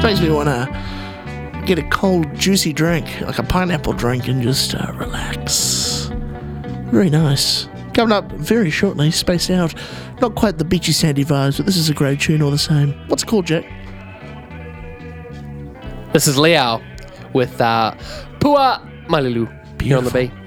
makes me want to get a cold, juicy drink, like a pineapple drink, and just relax. Very nice. Coming up very shortly, Spaced Out. Not quite the beachy, sandy vibes, but this is a great tune all the same. What's it called, Jack? This is Liao with Pua Malilu here on the Bay.